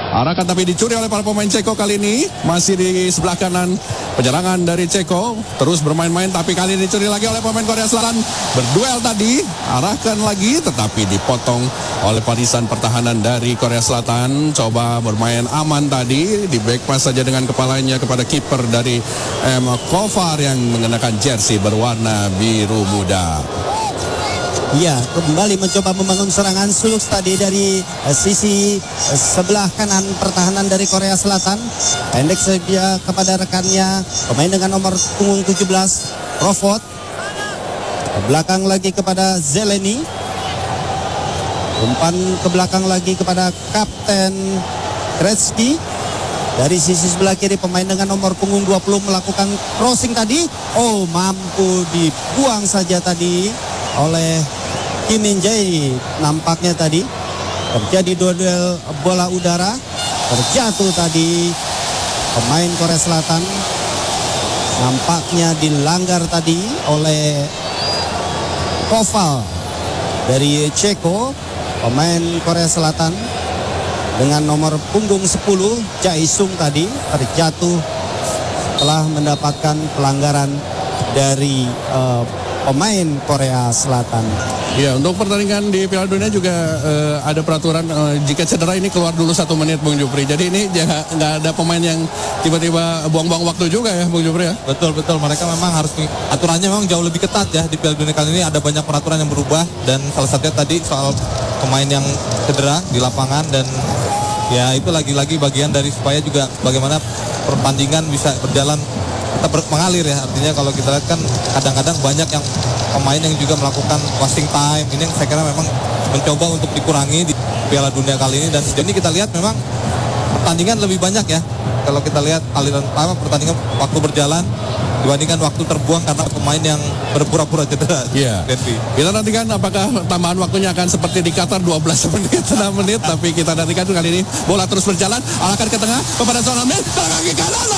Arahkan tapi dicuri oleh para pemain Ceko kali ini. Masih di sebelah kanan penyerangan dari Ceko. Terus bermain-main tapi kali ini dicuri lagi oleh pemain Korea Selatan. Berduel tadi. Arahkan lagi tetapi dipotong oleh barisan pertahanan dari Korea Selatan. Coba bermain aman tadi. Di back pass saja dengan kepalanya kepada kiper dari Kovar yang mengenakan jersey berwarna biru muda. Ya, kembali mencoba membangun serangan suluk tadi dari sisi sebelah kanan pertahanan dari Korea Selatan. Pendek saja kepada rekannya, pemain dengan nomor punggung 17, Crawford. Ke belakang lagi kepada Zeleny. Umpan ke belakang lagi kepada Kapten Gretzky. Dari sisi sebelah kiri pemain dengan nomor punggung 20 melakukan crossing tadi. Oh, mampu dibuang saja tadi oleh Kim Min Jae. Nampaknya tadi terjadi duel bola udara, terjatuh tadi pemain Korea Selatan. Nampaknya dilanggar tadi oleh Koval dari Ceko. Pemain Korea Selatan dengan nomor punggung 10 Jae Sung tadi terjatuh setelah mendapatkan pelanggaran dari pemain Korea Selatan. Ya, untuk pertandingan di Piala Dunia juga ada peraturan jika cedera ini keluar dulu 1 menit, Bung Jupri. Jadi ini nggak ada pemain yang tiba-tiba buang-buang waktu juga ya, Bung Jupri ya. Betul. Mereka memang harus, aturannya memang jauh lebih ketat ya di Piala Dunia kali ini. Ada banyak peraturan yang berubah dan salah satunya tadi soal pemain yang cedera di lapangan. Dan ya itu lagi-lagi bagian dari supaya juga bagaimana pertandingan bisa berjalan tetap mengalir ya. Artinya kalau kita lihat kan kadang-kadang banyak yang pemain yang juga melakukan wasting time. Ini yang saya kira memang mencoba untuk dikurangi di Piala Dunia kali ini. Dan sejauh ini kita lihat memang pertandingan lebih banyak ya. Kalau kita lihat aliran pertandingan waktu berjalan dibandingkan waktu terbuang karena pemain yang berpura-pura cedera. Iya. Kita nantikan apakah tambahan waktunya akan seperti di Qatar 12 menit, 6 menit. Tapi kita nantikan kali ini bola terus berjalan. Arahkan ke tengah kepada Son Heung-min. Kaki kanan.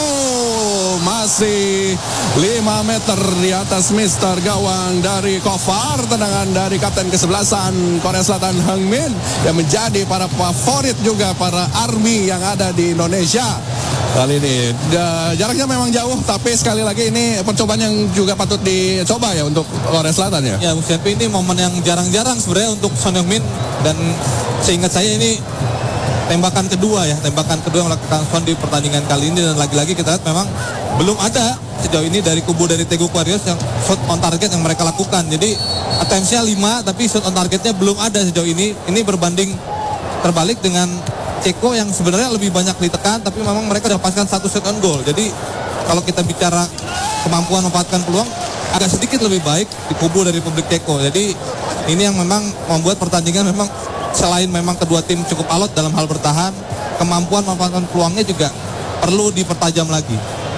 Masih 5 meter di atas Mister Gawang dari Kovar. Tendangan dari kapten kesebelasan Korea Selatan Heung-min yang menjadi para favorit juga para army yang ada di Indonesia kali ini. Jaraknya memang jauh, tapi sekali lagi ini percobaan yang juga patut dicoba ya untuk Korea Selatan ya. Ya, Bung Sempi, ini momen yang jarang-jarang sebenarnya untuk Son Heung-min. Dan seingat saya ini tembakan kedua yang melakukan Son di pertandingan kali ini. Dan lagi-lagi kita lihat memang belum ada sejauh ini dari kubu dari Daegu Warriors yang shot on target yang mereka lakukan. Jadi attempts-nya 5 tapi shot on targetnya belum ada sejauh ini. Ini berbanding terbalik dengan Ceko yang sebenarnya lebih banyak ditekan tapi memang mereka dapatkan 1 shot on goal. Jadi kalau kita bicara kemampuan memanfaatkan peluang agak sedikit lebih baik di kubu dari Republik Ceko. Jadi ini yang memang membuat pertandingan memang selain memang kedua tim cukup alot dalam hal bertahan, kemampuan memanfaatkan peluangnya juga perlu dipertajam lagi.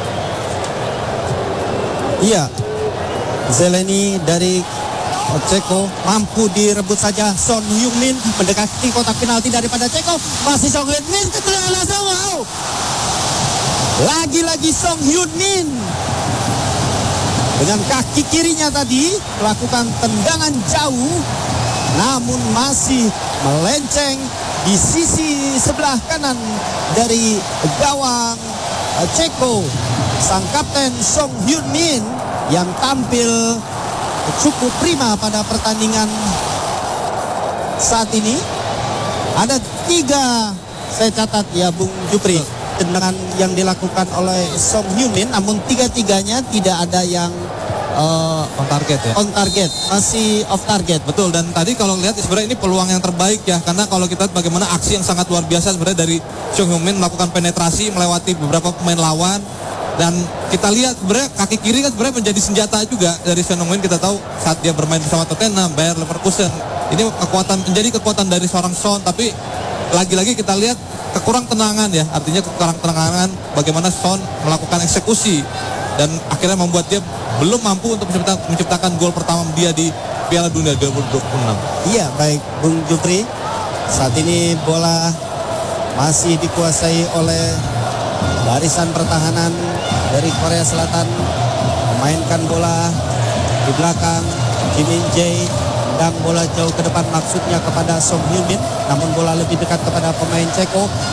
Iya, Zeleny dari Ceko mampu direbut saja. Son Heung-min mendekati kotak penalti daripada Ceko. Masih Son Heung-min, wow. Lagi-lagi Son Heung-min dengan kaki kirinya tadi melakukan tendangan jauh, namun masih melenceng di sisi sebelah kanan dari gawang Ceko. Sang kapten Son Heung-min yang tampil cukup prima pada pertandingan saat ini. Ada 3 saya catat ya Bung Jupri tendangan yang dilakukan oleh Son Heung-min, namun 3-3-nya tidak ada yang on target ya. On target, masih off target. Betul, dan tadi kalau lihat sebenarnya ini peluang yang terbaik ya, karena kalau kita lihat bagaimana aksi yang sangat luar biasa sebenarnya dari Son Heung-min melakukan penetrasi melewati beberapa pemain lawan. Dan kita lihat sebenarnya kaki kiri kan sebenarnya menjadi senjata juga dari Son Heung-min. Kita tahu saat dia bermain bersama Tottenham, Bayer Leverkusen, ini menjadi kekuatan dari seorang Son. Tapi lagi-lagi kita lihat kekurang tenangan ya, artinya kekurang tenangan bagaimana Son melakukan eksekusi dan akhirnya membuat dia belum mampu untuk menciptakan gol pertama dia di Piala Dunia 2026. Iya, baik Bung Jupri. Saat ini bola masih dikuasai oleh barisan pertahanan dari Korea Selatan. Memainkan bola di belakang. Kim Min Jae tendang bola jauh ke depan, maksudnya kepada Son Heung-min, namun bola lebih dekat kepada pemain Ceko.